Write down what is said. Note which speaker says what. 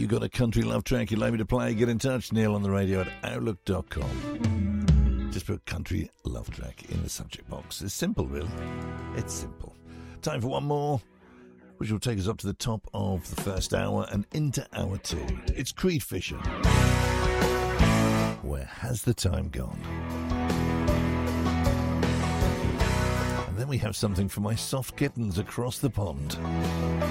Speaker 1: you've got a country love track you'd like me to play, get in touch. Neil on the radio at outlook.com. Just put country love track in the subject box. It's simple, really. It's simple. Time for one more, which will take us up to the top of the first hour and into hour 2. It's Creed Fisher. Where has the time gone? And then we have something for my soft kittens across the pond.